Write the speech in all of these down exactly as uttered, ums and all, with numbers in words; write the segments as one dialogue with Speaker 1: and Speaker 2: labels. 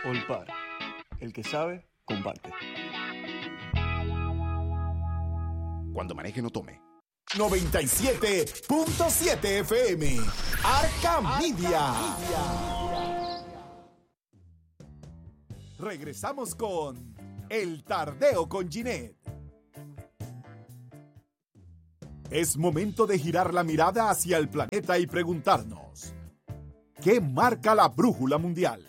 Speaker 1: Olpar. El que sabe, comparte.
Speaker 2: Cuando maneje, no tome.
Speaker 3: noventa y siete punto siete F M. Arca Media. Regresamos con El Tardeo con Ginette. Es momento de girar la mirada hacia el planeta y preguntarnos: ¿qué marca la brújula mundial?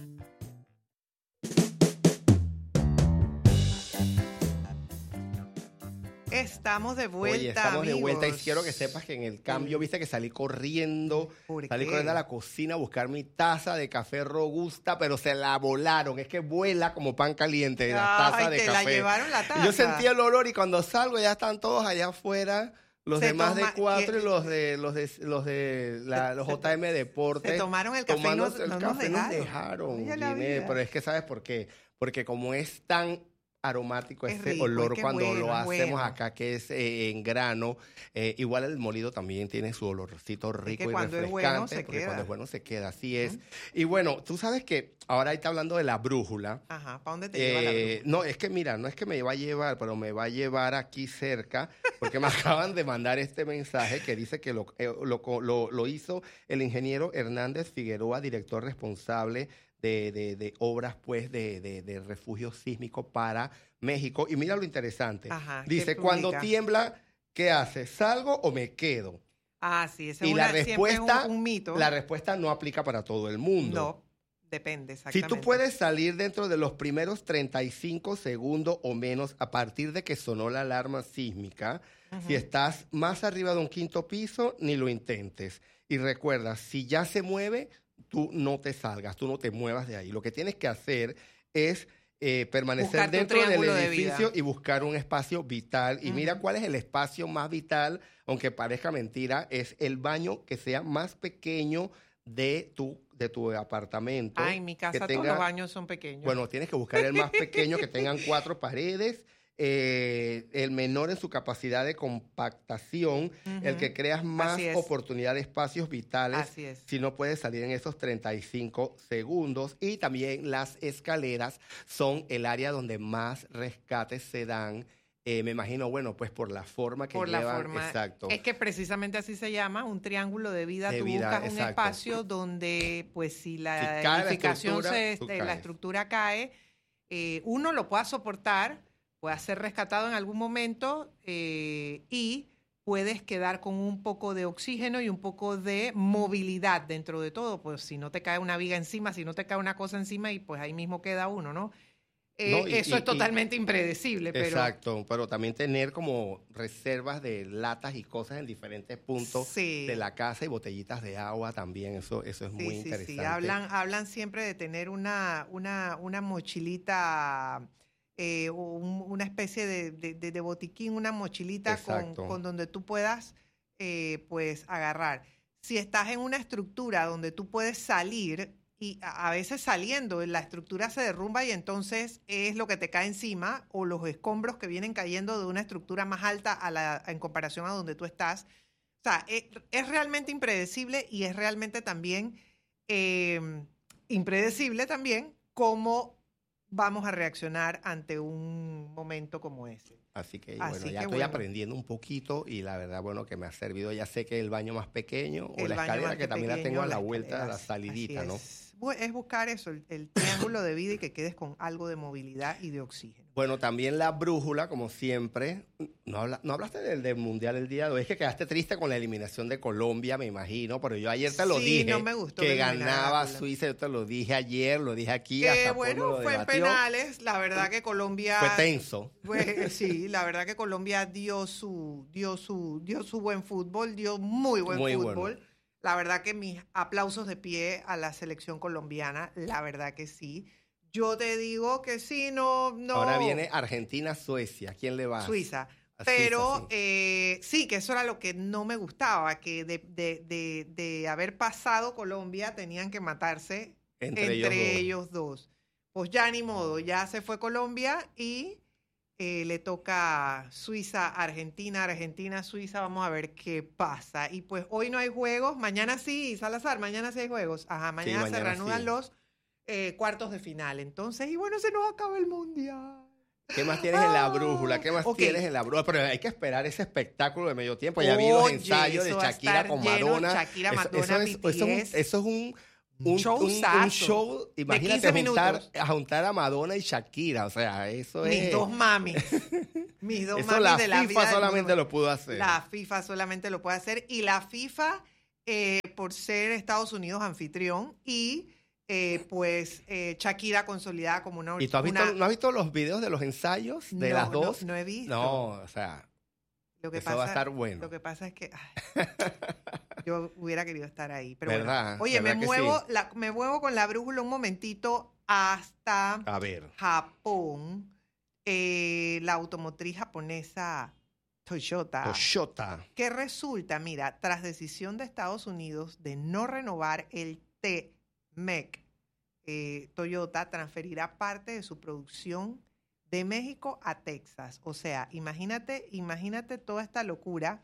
Speaker 4: Estamos de vuelta,
Speaker 5: Oye, estamos
Speaker 4: amigos.
Speaker 5: de vuelta y quiero que sepas que en el cambio, viste que salí corriendo, salí
Speaker 4: qué?
Speaker 5: corriendo a la cocina a buscar mi taza de café robusta, pero se la volaron, es que vuela como pan caliente la
Speaker 4: Ay,
Speaker 5: taza de
Speaker 4: te
Speaker 5: café.
Speaker 4: la llevaron la taza.
Speaker 5: Y yo sentí el olor y cuando salgo ya están todos allá afuera. Los
Speaker 4: Se
Speaker 5: demás
Speaker 4: toma-
Speaker 5: de cuatro
Speaker 4: y-
Speaker 5: y los de los de los de la, los J M Deportes.
Speaker 4: Se tomaron el café y no-
Speaker 5: tomándose el
Speaker 4: no nos
Speaker 5: café, nos
Speaker 4: dejaron.
Speaker 5: dejaron,
Speaker 4: Oye, la
Speaker 5: Ginette,
Speaker 4: vida.
Speaker 5: pero es que ¿sabes por qué? Porque como es tan aromático
Speaker 4: Es
Speaker 5: ese
Speaker 4: rico,
Speaker 5: olor
Speaker 4: es que
Speaker 5: cuando
Speaker 4: bueno,
Speaker 5: lo
Speaker 4: es
Speaker 5: hacemos
Speaker 4: bueno.
Speaker 5: acá, que es eh, en grano, eh, igual el molido también tiene su olorcito rico y
Speaker 4: cuando es
Speaker 5: refrescante,
Speaker 4: bueno se
Speaker 5: porque
Speaker 4: queda.
Speaker 5: cuando es bueno se queda, así es. Y bueno, tú sabes que ahora ahí está hablando de la brújula.
Speaker 4: Ajá, ¿para dónde te lleva la
Speaker 5: Eh,
Speaker 4: brújula?
Speaker 5: no, es que mira, no es que me va a llevar, pero me va a llevar aquí cerca, porque me acaban de mandar este mensaje que dice que lo, eh, lo, lo- lo hizo el ingeniero Hernández Figueroa, director responsable de, de- de obras pues de, de- de refugio sísmico para México. Y mira lo interesante.
Speaker 4: Ajá, ¿qué
Speaker 5: dice, cuando
Speaker 4: publica?
Speaker 5: tiembla, ¿qué hace? ¿Salgo o me quedo?
Speaker 4: Ah, sí, ese
Speaker 5: y
Speaker 4: es
Speaker 5: la
Speaker 4: una- siempre es
Speaker 5: respuesta,
Speaker 4: un, un mito.
Speaker 5: la respuesta no aplica para todo el mundo.
Speaker 4: No, depende,
Speaker 5: Si
Speaker 4: exactamente.
Speaker 5: tú puedes salir dentro de los primeros treinta y cinco segundos o menos a partir de que sonó la alarma sísmica,
Speaker 4: Ujú.
Speaker 5: si estás más arriba de un quinto piso, ni lo intentes. Y recuerda, si ya se mueve, tú no te salgas, tú no te muevas de ahí. Lo que tienes que hacer es eh, permanecer
Speaker 4: Buscar tu
Speaker 5: dentro del
Speaker 4: triángulo de
Speaker 5: edificio
Speaker 4: vida.
Speaker 5: y buscar un espacio vital. Y mira
Speaker 4: Ujú.
Speaker 5: cuál es el espacio más vital, aunque parezca mentira, es el baño que sea más pequeño de tu, de tu apartamento.
Speaker 4: Ah, en mi casa
Speaker 5: que
Speaker 4: todos
Speaker 5: tenga-
Speaker 4: los baños son pequeños.
Speaker 5: Bueno, tienes que buscar el más pequeño, que tengan cuatro paredes, eh, el menor en su capacidad de compactación,
Speaker 4: Ujú.
Speaker 5: el que creas más
Speaker 4: Así es.
Speaker 5: oportunidad de espacios vitales.
Speaker 4: Así es.
Speaker 5: Si no puedes salir en esos treinta y cinco segundos. Y también las escaleras son el área donde más rescates se dan. Eh, me imagino, bueno, pues por la forma que
Speaker 4: Por la
Speaker 5: llevan.
Speaker 4: forma.
Speaker 5: Exacto.
Speaker 4: Es que precisamente así se llama, un triángulo de vida.
Speaker 5: De
Speaker 4: Tú
Speaker 5: vida,
Speaker 4: buscas un
Speaker 5: exacto.
Speaker 4: espacio donde, pues, si la
Speaker 5: Si cae la
Speaker 4: edificación,
Speaker 5: estructura,
Speaker 4: se,
Speaker 5: tú
Speaker 4: este, la
Speaker 5: caes.
Speaker 4: estructura cae, eh, uno lo pueda soportar, pueda ser rescatado en algún momento eh, y puedes quedar con un poco de oxígeno y un poco de movilidad dentro de todo. Pues si no te cae una viga encima, si no te cae una cosa encima, y pues ahí mismo queda uno, ¿no? Eh,
Speaker 5: No, y-
Speaker 4: eso
Speaker 5: y-
Speaker 4: es totalmente
Speaker 5: y-
Speaker 4: impredecible, pero
Speaker 5: Exacto, pero también tener como reservas de latas y cosas en diferentes puntos
Speaker 4: Sí.
Speaker 5: de la casa y botellitas de agua también, eso, eso es
Speaker 4: Sí,
Speaker 5: muy
Speaker 4: sí,
Speaker 5: interesante.
Speaker 4: sí. Hablan, hablan siempre de tener una, una, una mochilita, eh, o un- una especie de, de- de- de botiquín, una mochilita con,
Speaker 5: Exacto.
Speaker 4: con donde tú puedas eh, pues agarrar. Si estás en una estructura donde tú puedes salir, y a a veces saliendo, la estructura se derrumba y entonces es lo que te cae encima, o los escombros que vienen cayendo de una estructura más alta a la, en comparación a donde tú estás. O sea, es, es realmente impredecible, y es realmente también eh, impredecible también cómo vamos a reaccionar ante un momento como ese.
Speaker 5: Así que
Speaker 4: Así
Speaker 5: bueno, ya
Speaker 4: que
Speaker 5: estoy
Speaker 4: bueno.
Speaker 5: aprendiendo un poquito y la verdad, bueno, que me ha servido. Ya sé que el baño más pequeño o
Speaker 4: El
Speaker 5: la
Speaker 4: baño
Speaker 5: escalera,
Speaker 4: más
Speaker 5: que también la
Speaker 4: pequeño,
Speaker 5: tengo a la
Speaker 4: las
Speaker 5: vuelta, a la
Speaker 4: escaleras.
Speaker 5: salidita,
Speaker 4: Así
Speaker 5: ¿no?
Speaker 4: Es. Bu- es buscar eso, el, el triángulo de vida, y que quedes con algo de movilidad y de oxígeno.
Speaker 5: Bueno, también la brújula, como siempre. No, habla- no hablaste del, del Mundial el día de hoy. Es que quedaste triste con la eliminación de Colombia, me imagino. Pero yo ayer te lo
Speaker 4: Sí,
Speaker 5: dije.
Speaker 4: no me gustó
Speaker 5: que
Speaker 4: que eliminaran a
Speaker 5: ganaba
Speaker 4: Colombia.
Speaker 5: Suiza. Yo te lo dije ayer, lo dije aquí.
Speaker 4: Que
Speaker 5: hasta Polo
Speaker 4: bueno,
Speaker 5: lo
Speaker 4: fue en
Speaker 5: debatió.
Speaker 4: penales. La verdad que Colombia...
Speaker 5: Fue tenso.
Speaker 4: Pues, sí, la verdad que Colombia dio su, dio su, dio su buen fútbol, dio muy buen
Speaker 5: Muy
Speaker 4: fútbol.
Speaker 5: bueno.
Speaker 4: La verdad que mis aplausos de pie a la selección colombiana, la verdad que sí. Yo te digo que sí, no, no.
Speaker 5: Ahora viene Argentina-Suecia. ¿Quién le va?
Speaker 4: Suiza.
Speaker 5: A
Speaker 4: Pero
Speaker 5: Suiza, sí.
Speaker 4: eh, sí, que eso era lo que no me gustaba, que de, de, de, de haber pasado Colombia tenían que matarse
Speaker 5: Entre,
Speaker 4: entre,
Speaker 5: ellos, dos.
Speaker 4: ellos dos. Pues ya ni modo, ya se fue Colombia y eh, le toca Suiza, Argentina, Argentina, Suiza. Vamos a ver qué pasa. Y pues hoy no hay juegos, mañana sí, Salazar, mañana sí hay juegos. Ajá, mañana, se
Speaker 5: mañana
Speaker 4: reanudan
Speaker 5: sí.
Speaker 4: los, eh, cuartos de final. Entonces, y bueno, se nos acaba el mundial.
Speaker 5: ¿Qué más tienes en la brújula? ¿Qué más
Speaker 4: Okay.
Speaker 5: tienes en la brújula? Pero hay que esperar ese espectáculo de medio tiempo. Ya vi los
Speaker 4: Oye,
Speaker 5: ensayos de
Speaker 4: eso va a
Speaker 5: Shakira
Speaker 4: estar
Speaker 5: con
Speaker 4: lleno,
Speaker 5: Madonna.
Speaker 4: Shakira,
Speaker 5: Eso-
Speaker 4: Madonna,
Speaker 5: eso, es, eso, es un,
Speaker 4: B T S.
Speaker 5: eso es un, un, un, un
Speaker 4: Showzazo
Speaker 5: show.
Speaker 4: de
Speaker 5: Imagínate
Speaker 4: quince
Speaker 5: juntar,
Speaker 4: minutos.
Speaker 5: a juntar a Madonna y Shakira. O sea, eso
Speaker 4: Mis
Speaker 5: es...
Speaker 4: dos mamis. Mis dos
Speaker 5: Eso
Speaker 4: mamis
Speaker 5: la
Speaker 4: de la
Speaker 5: FIFA
Speaker 4: vida del
Speaker 5: solamente
Speaker 4: mundo.
Speaker 5: lo pudo hacer.
Speaker 4: La FIFA solamente lo puede hacer. Y la FIFA, eh, por ser Estados Unidos anfitrión y eh, pues eh, Shakira consolidada como una...
Speaker 5: ¿Y tú has visto,
Speaker 4: una-
Speaker 5: no has visto los videos de los ensayos de
Speaker 4: No,
Speaker 5: las
Speaker 4: no,
Speaker 5: dos?
Speaker 4: No, he visto.
Speaker 5: No, o sea,
Speaker 4: Lo que
Speaker 5: eso
Speaker 4: pasa,
Speaker 5: va a estar bueno.
Speaker 4: Lo que pasa es que ay, yo hubiera querido estar ahí. Pero bueno.
Speaker 5: ¿Verdad?
Speaker 4: Oye, me
Speaker 5: ¿Verdad que
Speaker 4: muevo,
Speaker 5: sí?
Speaker 4: la- me muevo con la brújula un momentito hasta
Speaker 5: A ver.
Speaker 4: Japón. Eh, la automotriz japonesa Toyota.
Speaker 5: Toyota.
Speaker 4: Que resulta, mira, tras decisión de Estados Unidos de no renovar el T-MEC, eh, Toyota transferirá parte de su producción de México a Texas. O sea, imagínate, imagínate toda esta locura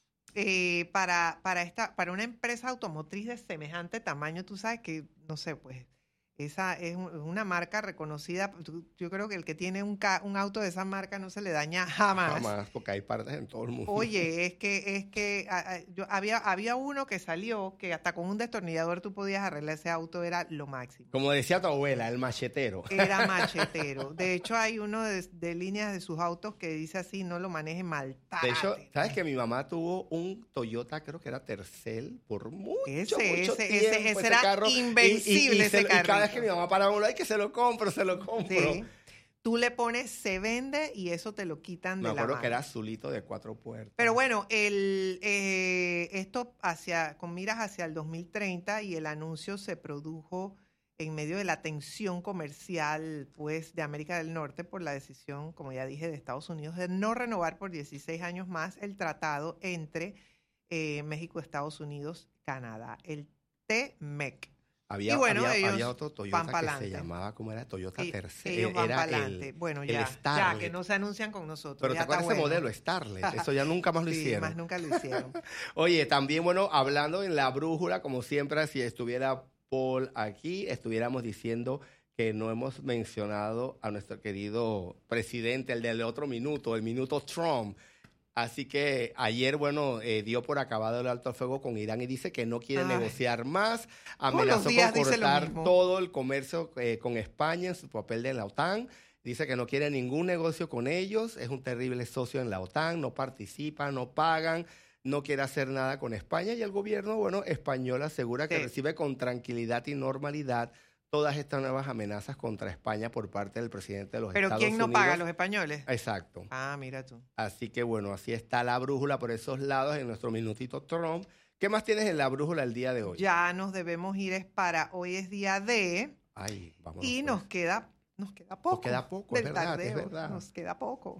Speaker 4: eh, para, para, esta, para una empresa automotriz de semejante tamaño. Tú sabes que, no sé, pues, esa es un- una marca reconocida. Tú- Yo creo que el que tiene un, ca- un auto de esa marca no se le daña jamás.
Speaker 5: Jamás, porque hay partes en todo el mundo.
Speaker 4: Oye, es que, es que a- a- yo, había, había uno que salió que hasta con un destornillador tú podías arreglar ese auto, era lo máximo.
Speaker 5: Como decía tu abuela, el machetero.
Speaker 4: Era machetero. De hecho, hay uno de, de líneas de sus autos que dice así, no lo maneje mal.
Speaker 5: De hecho, ¿sabes que mi mamá tuvo un Toyota, creo que era Tercel, por mucho,
Speaker 4: Ese,
Speaker 5: mucho
Speaker 4: ese,
Speaker 5: tiempo?
Speaker 4: ese, ese era
Speaker 5: carro,
Speaker 4: invencible, ese
Speaker 5: se lo- y cada vez
Speaker 4: carrito.
Speaker 5: que mi mamá paraba, ay, que se lo compro, se lo compro.
Speaker 4: Sí. Tú le pones, se vende y eso te lo quitan
Speaker 5: Me
Speaker 4: de la
Speaker 5: acuerdo
Speaker 4: mano.
Speaker 5: que era azulito de cuatro puertas.
Speaker 4: Pero bueno, el, eh, esto hacia, con miras hacia el dos mil treinta y el anuncio se produjo en medio de la tensión comercial pues, de América del Norte por la decisión, como ya dije, de Estados Unidos de no renovar por dieciséis años más el tratado entre eh, México, Estados Unidos, Canadá, el T-MEC.
Speaker 5: Había,
Speaker 4: y bueno,
Speaker 5: había,
Speaker 4: ellos
Speaker 5: había otro
Speaker 4: van
Speaker 5: Toyota que
Speaker 4: pa'lante.
Speaker 5: se llamaba, ¿cómo era? Toyota
Speaker 4: Y-
Speaker 5: Tercel.
Speaker 4: ellos van
Speaker 5: era
Speaker 4: para
Speaker 5: el-
Speaker 4: adelante. Bueno,
Speaker 5: el
Speaker 4: ya, ya,
Speaker 5: Starlet.
Speaker 4: que no se anuncian con nosotros.
Speaker 5: Pero
Speaker 4: ya
Speaker 5: ¿te acuerdas
Speaker 4: está
Speaker 5: ese
Speaker 4: bueno.
Speaker 5: modelo, Starlet? Eso ya nunca más lo
Speaker 4: Sí,
Speaker 5: hicieron.
Speaker 4: más nunca lo hicieron.
Speaker 5: Oye, también, bueno, hablando en la brújula, como siempre, si estuviera Paul aquí, estuviéramos diciendo que no hemos mencionado a nuestro querido presidente, el del otro minuto, el minuto Trump. Así que ayer, bueno, eh, dio por acabado el alto al fuego con Irán y dice que no quiere
Speaker 4: Ay.
Speaker 5: negociar más.
Speaker 4: Todos los
Speaker 5: Amenazó
Speaker 4: días
Speaker 5: con
Speaker 4: dice lo
Speaker 5: cortar
Speaker 4: mismo.
Speaker 5: todo el comercio eh, con España en su papel de la OTAN. Dice que no quiere ningún negocio con ellos. Es un terrible socio en la OTAN. No participa, no pagan. No quiere hacer nada con España. Y el gobierno, bueno, español asegura que
Speaker 4: Sí.
Speaker 5: recibe con tranquilidad y normalidad todas estas nuevas amenazas contra España por parte del presidente de los
Speaker 4: Pero
Speaker 5: Estados
Speaker 4: ¿quién no
Speaker 5: Unidos.
Speaker 4: paga? ¿Los españoles?
Speaker 5: Exacto.
Speaker 4: Ah, mira tú.
Speaker 5: Así que bueno, así está la brújula por esos lados en nuestro minutito Trump. ¿Qué más tienes en la brújula el día de hoy?
Speaker 4: Ya nos debemos ir es para hoy es día de
Speaker 5: Ay, vámonos,
Speaker 4: y
Speaker 5: pues.
Speaker 4: nos queda nos queda poco.
Speaker 5: queda poco, es
Speaker 4: del
Speaker 5: verdad, es
Speaker 4: tardeo.
Speaker 5: verdad.
Speaker 4: Nos queda poco.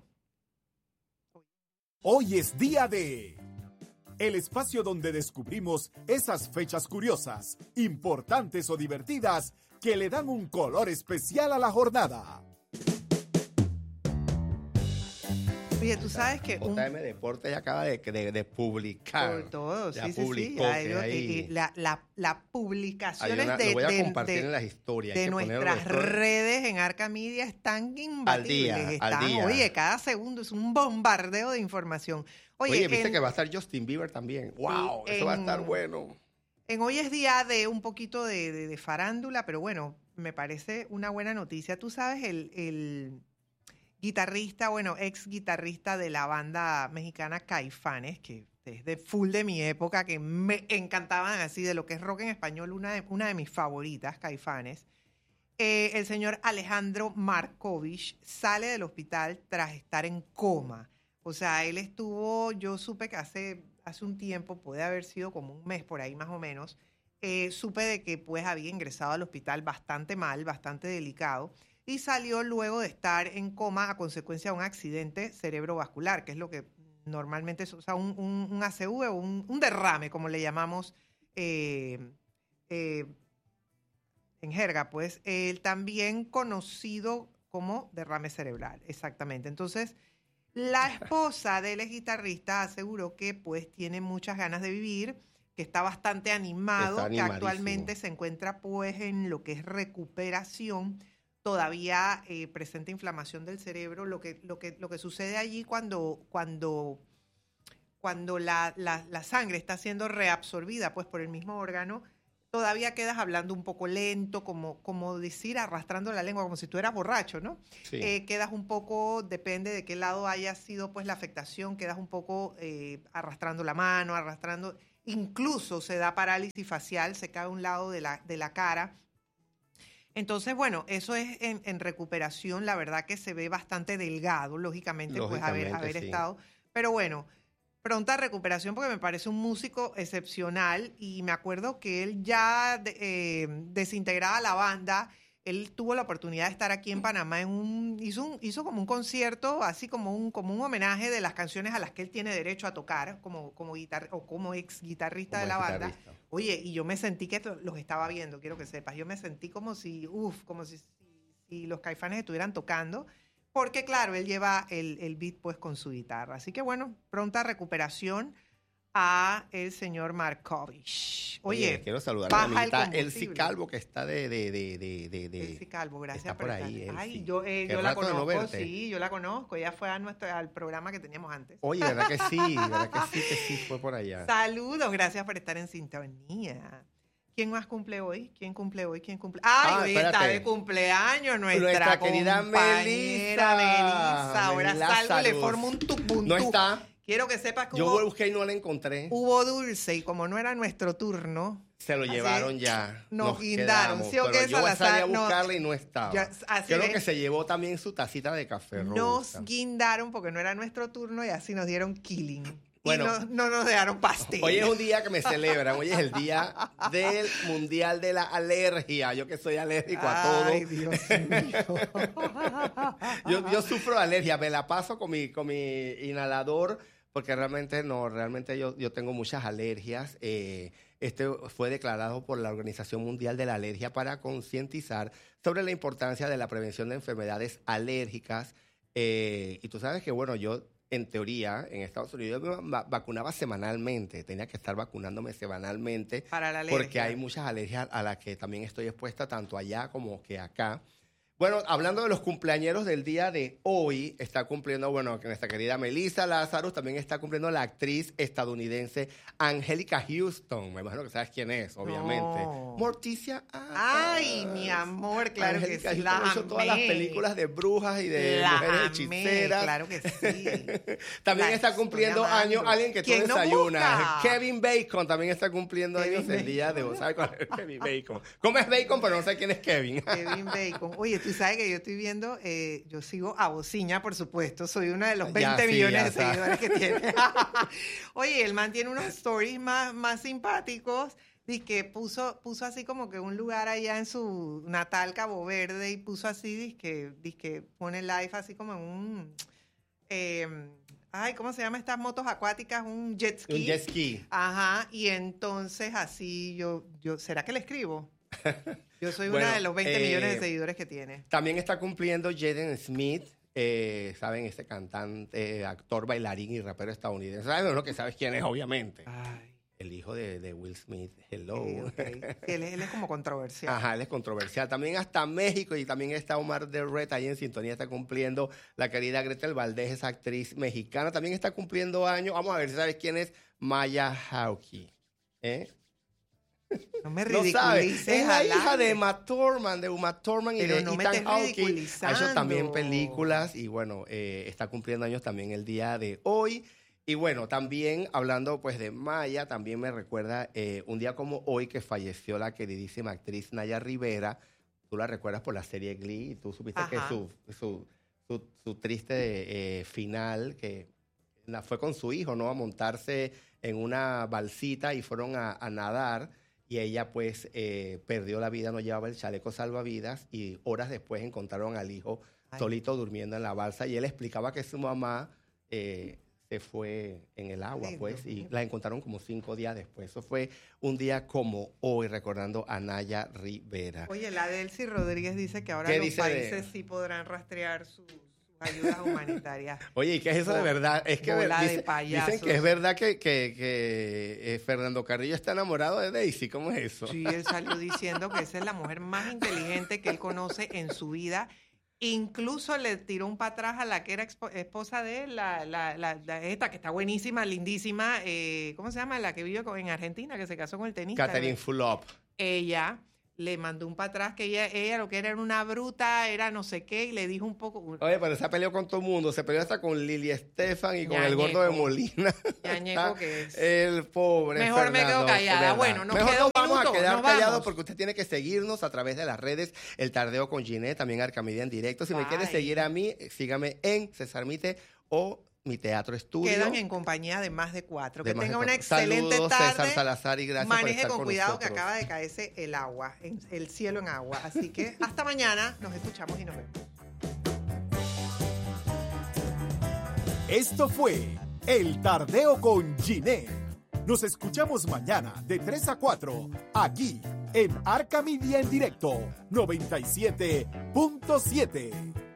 Speaker 3: Hoy es día de... El espacio donde descubrimos esas fechas curiosas, importantes o divertidas que le dan un color especial a la jornada.
Speaker 4: Oye, tú sabes que un
Speaker 5: J M Deportes ya acaba de, de, de publicar.
Speaker 4: por todo,
Speaker 5: Ya
Speaker 4: sí, sí, sí.
Speaker 5: publicó
Speaker 4: ya
Speaker 5: que
Speaker 4: ellos-
Speaker 5: hay-
Speaker 4: y- y la, la, las
Speaker 5: Hay
Speaker 4: publicaciones
Speaker 5: una-
Speaker 4: de,
Speaker 5: lo voy a
Speaker 4: de-
Speaker 5: compartir
Speaker 4: de-
Speaker 5: en las historias. hay
Speaker 4: de
Speaker 5: que ponerlo en
Speaker 4: nuestras
Speaker 5: las historias.
Speaker 4: redes en Arca Media están imbatibles.
Speaker 5: día, al
Speaker 4: están,
Speaker 5: día.
Speaker 4: Oye, cada segundo es un bombardeo de información. Oye,
Speaker 5: Oye, viste
Speaker 4: en-
Speaker 5: que va a estar Justin Bieber también. ¡Wow! Eso va a estar
Speaker 4: en-
Speaker 5: bueno.
Speaker 4: En hoy es día de un poquito de, de- de farándula, pero bueno, me parece una buena noticia. Tú sabes, el, el guitarrista, bueno, ex guitarrista de la banda mexicana Caifanes, que es de full de mi época, que me encantaban así, de lo que es rock en español, una de, una de mis favoritas, Caifanes. Eh, el señor Alejandro Markovich sale del hospital tras estar en coma. O sea, él estuvo, yo supe que hace, hace un tiempo, puede haber sido como un mes por ahí más o menos, eh, supe de que pues había ingresado al hospital bastante mal, bastante delicado, y salió luego de estar en coma a consecuencia de un accidente cerebrovascular, que es lo que normalmente es, o sea, un, un, un A C V o un, un derrame, como le llamamos eh, eh, en jerga, pues, el también conocido como derrame cerebral, exactamente. Entonces, la esposa del ex guitarrista aseguró que pues tiene muchas ganas de vivir, que está bastante animado,
Speaker 5: Está
Speaker 4: que
Speaker 5: animadísimo.
Speaker 4: actualmente se encuentra pues en lo que es recuperación, todavía eh, presenta inflamación del cerebro. Lo que, lo que, lo que sucede allí cuando, cuando, cuando la, la, la sangre está siendo reabsorbida pues, por el mismo órgano, todavía quedas hablando un poco lento, como, como decir, arrastrando la lengua, como si tú eras borracho, ¿no?
Speaker 5: Sí.
Speaker 4: Eh, quedas un poco, depende de qué lado haya sido pues la afectación, quedas un poco eh, arrastrando la mano, arrastrando, incluso se da parálisis facial, se cae a un lado de la, de la cara. Entonces, bueno, eso es en, en recuperación, la verdad que se ve bastante delgado, lógicamente, pues haber,
Speaker 5: Lógicamente,
Speaker 4: haber
Speaker 5: sí.
Speaker 4: estado. Pero bueno, pronta recuperación porque me parece un músico excepcional y me acuerdo que él ya de- eh, desintegraba la banda. Él tuvo la oportunidad de estar aquí en Panamá en un hizo un, hizo como un concierto, así como un como un homenaje de las canciones a las que él tiene derecho a tocar como como guitar o como ex guitarrista
Speaker 5: Como
Speaker 4: de la banda.
Speaker 5: guitarrista.
Speaker 4: Oye, y yo me sentí que los estaba viendo, quiero que sepas. Yo me sentí como si, uff, como si, si, si los Caifanes estuvieran tocando. Porque, claro, él lleva el, el beat pues con su guitarra. Así que, bueno, pronta recuperación a el señor Markovich. Oye,
Speaker 5: quiero saludar a mi
Speaker 4: baja el
Speaker 5: amiguita Elsie
Speaker 4: combustible.
Speaker 5: Calvo, que está de... de, de, de, de, de-
Speaker 4: Elsie Calvo, gracias
Speaker 5: está
Speaker 4: por
Speaker 5: por
Speaker 4: estar.
Speaker 5: ahí, Elsie.
Speaker 4: Ay, yo, eh,
Speaker 5: Qué
Speaker 4: yo la
Speaker 5: rato de no
Speaker 4: conozco,
Speaker 5: verte.
Speaker 4: sí, yo la conozco. Ella fue a nuestro, al programa que teníamos antes.
Speaker 5: Oye, ¿verdad que sí? ¿Verdad que sí? Que sí fue por allá.
Speaker 4: Saludos, gracias por estar en sintonía. ¿Quién más cumple hoy? ¿Quién cumple hoy? ¿Quién cumple? ¡Ay,
Speaker 5: Ah,
Speaker 4: hoy está
Speaker 5: espérate.
Speaker 4: de cumpleaños nuestra,
Speaker 5: Nuestra querida
Speaker 4: compañera
Speaker 5: Melissa.
Speaker 4: Melissa. Ahora
Speaker 5: Melissa,
Speaker 4: salgo y le
Speaker 5: saludos.
Speaker 4: formo un tupuntú.
Speaker 5: No está.
Speaker 4: Quiero que sepas que
Speaker 5: Yo
Speaker 4: hubo,
Speaker 5: busqué y no la encontré.
Speaker 4: hubo dulce y como no era nuestro turno,
Speaker 5: Se lo
Speaker 4: así
Speaker 5: llevaron ya.
Speaker 4: nos guindaron.
Speaker 5: quedamos,
Speaker 4: ¿Sí o
Speaker 5: pero
Speaker 4: qué,
Speaker 5: yo salí a
Speaker 4: Salazar? No,
Speaker 5: buscarla y no estaba.
Speaker 4: ya, así
Speaker 5: Creo
Speaker 4: es.
Speaker 5: que se llevó también su tacita de café
Speaker 4: nos
Speaker 5: rosa.
Speaker 4: guindaron porque no era nuestro turno y así nos dieron killing.
Speaker 5: Bueno.
Speaker 4: y no, no nos dejaron pastel.
Speaker 5: Hoy es un día que me celebran. Hoy es el día del Mundial de la Alergia. Yo que soy alérgico a todo.
Speaker 4: Ay, Dios mío.
Speaker 5: Yo, yo sufro de alergia. Me la paso con mi, con mi inhalador porque realmente no, realmente yo, yo tengo muchas alergias. Eh, este fue declarado por la Organización Mundial de la Alergia para concientizar sobre la importancia de la prevención de enfermedades alérgicas. Eh, y tú sabes que, bueno, yo en teoría en Estados Unidos me va- vacunaba semanalmente. Tenía que estar vacunándome semanalmente
Speaker 4: Para la alergia.
Speaker 5: porque hay muchas alergias a las que también estoy expuesta, tanto allá como que acá. Bueno, hablando de los cumpleañeros del día de hoy, está cumpliendo, bueno, que nuestra querida Melissa Lazarus, también está cumpliendo la actriz estadounidense Angélica Houston. Me imagino que sabes quién es, obviamente.
Speaker 4: No.
Speaker 5: Morticia Adams.
Speaker 4: Ay, mi amor, claro
Speaker 5: Angélica
Speaker 4: que sí,
Speaker 5: Houston
Speaker 4: la
Speaker 5: hizo todas las
Speaker 4: amé.
Speaker 5: películas de brujas y de
Speaker 4: La
Speaker 5: mujeres
Speaker 4: amé,
Speaker 5: hechiceras.
Speaker 4: claro que sí.
Speaker 5: También
Speaker 4: La
Speaker 5: está
Speaker 4: estoy
Speaker 5: cumpliendo
Speaker 4: amando.
Speaker 5: años alguien que tú
Speaker 4: ¿Quién no
Speaker 5: desayunas.
Speaker 4: busca?
Speaker 5: Kevin Bacon también está cumpliendo
Speaker 4: Kevin
Speaker 5: años el día de
Speaker 4: Bacon.
Speaker 5: hoy. ¿Sabes cuál es Kevin Bacon? Comes bacon, pero no sé quién es Kevin.
Speaker 4: Kevin Bacon. Oye, tú sabes que yo estoy viendo, eh, yo sigo a Bociña, por supuesto. Soy una de los
Speaker 5: Ya,
Speaker 4: veinte
Speaker 5: sí,
Speaker 4: millones
Speaker 5: ya
Speaker 4: de
Speaker 5: sabes.
Speaker 4: seguidores que tiene. Oye, el man tiene unos stories más, más simpáticos. Dice que puso, puso así como que un lugar allá en su natal Cabo Verde y puso así, dice que, dice que pone live así como en un... eh, ay, ¿cómo se llama estas motos acuáticas? Un jet ski.
Speaker 5: Un jet ski.
Speaker 4: Ajá, y entonces así yo, yo ¿será que le escribo? Yo soy
Speaker 5: Bueno,
Speaker 4: una de los veinte
Speaker 5: eh,
Speaker 4: millones de seguidores que tiene.
Speaker 5: También está cumpliendo Jaden Smith, eh, ¿saben? Este cantante, actor, bailarín y rapero estadounidense. ¿Saben lo que sabes quién es, obviamente?
Speaker 4: Ay,
Speaker 5: El hijo de, de Will Smith. Hello.
Speaker 4: sí, ok. Sí, él, es- él es como controversial.
Speaker 5: Ajá, él es controversial. También hasta México y también está Omar de Red ahí en sintonía, está cumpliendo la querida Gretel Valdés, esa actriz mexicana. También está cumpliendo años. Vamos a ver si sabes quién es Maya Hawke. ¿Eh?
Speaker 4: No me
Speaker 5: No sabes.
Speaker 4: ridiculices.
Speaker 5: Es la
Speaker 4: al
Speaker 5: hija
Speaker 4: aire.
Speaker 5: de Uma Thurman, de Uma Thurman y
Speaker 4: Pero
Speaker 5: de
Speaker 4: no me
Speaker 5: Ethan
Speaker 4: estés
Speaker 5: Hawke. Ha
Speaker 4: ridiculizando.
Speaker 5: hecho también películas y bueno, eh, está cumpliendo años también el día de hoy. Y bueno, también hablando pues de Maya, también me recuerda eh, un día como hoy que falleció la queridísima actriz Naya Rivera. Tú la recuerdas por la serie Glee y tú supiste que
Speaker 4: Ajá.
Speaker 5: su, su, su, su triste eh, final, que la- fue con su hijo, ¿no? A montarse en una balsita y fueron a, a nadar. Y ella pues eh, perdió la vida, no llevaba el chaleco salvavidas y horas después encontraron al hijo
Speaker 4: Ay.
Speaker 5: solito durmiendo en la balsa y él explicaba que su mamá eh, se fue en el agua,
Speaker 4: Ay,
Speaker 5: pues,
Speaker 4: Dios
Speaker 5: y
Speaker 4: mío.
Speaker 5: la encontraron como cinco días después. Eso fue un día como hoy, recordando a Naya Rivera.
Speaker 4: Oye, la Delcy Rodríguez dice que ahora
Speaker 5: ¿Qué
Speaker 4: los
Speaker 5: dice de-
Speaker 4: países sí podrán rastrear su, su ayudas humanitarias.
Speaker 5: Oye, ¿y qué es eso de verdad? Es que
Speaker 4: Bola de
Speaker 5: dice-
Speaker 4: payasos.
Speaker 5: dicen que es verdad que, que, que eh, Fernando Carrillo está enamorado de Daisy. ¿Cómo es eso?
Speaker 4: Sí, él salió diciendo que esa es la mujer más inteligente que él conoce en su vida. Incluso le tiró un para atrás a la que era expo- esposa de él, la, la, la, la- esta que está buenísima, lindísima. Eh, ¿Cómo se llama? La que vive con- en Argentina, que se casó con el tenista.
Speaker 5: Catherine Fulop.
Speaker 4: Ella le mandó un para atrás que ella, ella lo que era era una bruta, era no sé qué, y le dijo un poco...
Speaker 5: Oye, pero se peleó con todo el mundo. Se peleó hasta con Lili Estefan y con el
Speaker 4: Ñañeco.
Speaker 5: gordo de Molina.
Speaker 4: Ñañeco que es.
Speaker 5: El pobre
Speaker 4: Mejor me
Speaker 5: Fernando,
Speaker 4: quedo callada.
Speaker 5: de verdad.
Speaker 4: Bueno, nos
Speaker 5: Mejor
Speaker 4: queda
Speaker 5: nos
Speaker 4: un
Speaker 5: vamos
Speaker 4: minuto,
Speaker 5: a quedar
Speaker 4: nos
Speaker 5: callados
Speaker 4: vamos.
Speaker 5: porque usted tiene que seguirnos a través de las redes. El Tardeo con Ginette, también Arcamedia en directo. Si me
Speaker 4: Bye.
Speaker 5: quiere seguir a mí, sígame en César Mite o mi Teatro Estudio.
Speaker 4: Quedan en compañía de más de cuatro.
Speaker 5: De
Speaker 4: Que
Speaker 5: más de
Speaker 4: tenga una
Speaker 5: cuatro.
Speaker 4: excelente
Speaker 5: Saludos,
Speaker 4: tarde.
Speaker 5: César Salazar, y gracias por
Speaker 4: Maneje
Speaker 5: estar
Speaker 4: con
Speaker 5: con
Speaker 4: cuidado que
Speaker 5: nosotros.
Speaker 4: acaba de caerse el agua, en- el cielo en agua. Así que hasta mañana, nos escuchamos y nos vemos.
Speaker 3: Esto fue El Tardeo con Ginette. Nos escuchamos mañana de tres a cuatro, aquí en Arca Media en directo, noventa y siete punto siete.